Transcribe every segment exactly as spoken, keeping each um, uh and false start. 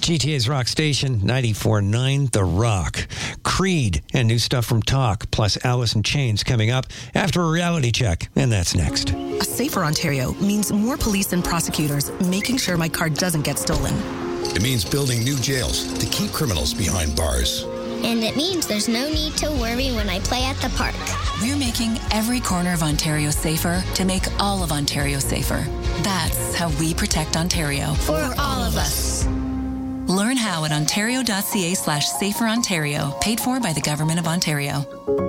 G T A's Rock Station, ninety-four point nine The Rock. Creed and new stuff from Talk, plus Alice in Chains coming up after a reality check. And that's next. A safer Ontario means more police and prosecutors making sure my car doesn't get stolen. It means building new jails to keep criminals behind bars. And it means there's no need to worry when I play at the park. We're making every corner of Ontario safer to make all of Ontario safer. That's how we protect Ontario. For all of us. Learn how at ontario.ca slash safer Ontario, paid for by the Government of Ontario.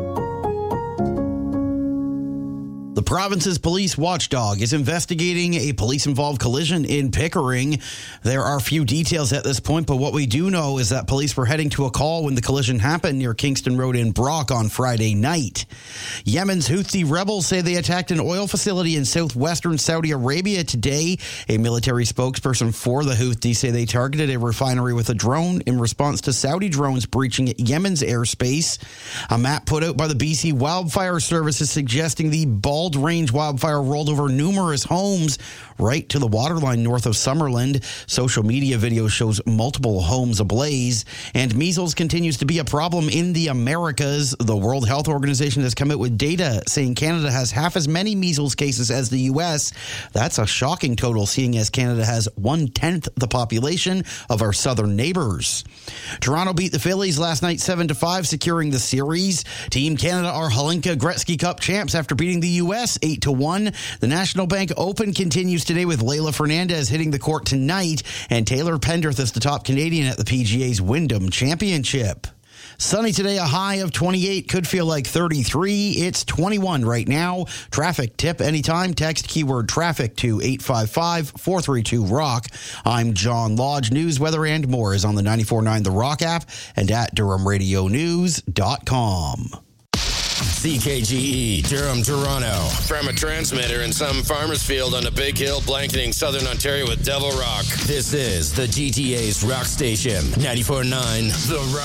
The province's police watchdog is investigating a police-involved collision in Pickering. There are few details at this point, but what we do know is that police were heading to a call when the collision happened near Kingston Road in Brock on Friday night. Yemen's Houthi rebels say they attacked an oil facility in southwestern Saudi Arabia today. A military spokesperson for the Houthis say they targeted a refinery with a drone in response to Saudi drones breaching Yemen's airspace. A map put out by the B C Wildfire Service is suggesting the Bald Range wildfire rolled over numerous homes right to the waterline north of Summerland. Social media video shows multiple homes ablaze. And measles continues to be a problem in the Americas. The World Health Organization has come out with data saying Canada has half as many measles cases as the U S. That's a shocking total, seeing as Canada has one-tenth the population of our southern neighbors. Toronto beat the Phillies last night seven to five, securing the series. Team Canada are Hlinka Gretzky Cup champs after beating the U S eight to one. The National Bank Open continues today with Leylah Fernandez hitting the court tonight, and Taylor Pendrith is the top Canadian at the P G A's Wyndham Championship. Sunny today, a high of twenty-eight, could feel like thirty-three. It's twenty-one right now. Traffic tip anytime. Text keyword traffic to eight five five, four three two, rock. I'm John Lodge. News, weather, and more is on the ninety-four point nine The Rock app and at Durham Radio News dot com. C K G E, Durham, Toronto. From a transmitter in some farmer's field on a big hill blanketing southern Ontario with Devil Rock. This is the G T A's Rock Station, ninety-four point nine The Rock.